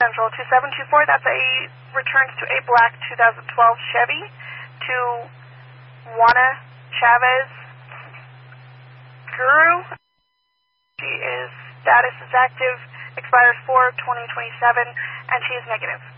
Central 2724. That's returns to a black 2012 Chevy to Juana Chavez Guru. She is status is active, expires 4/2027, and she is negative.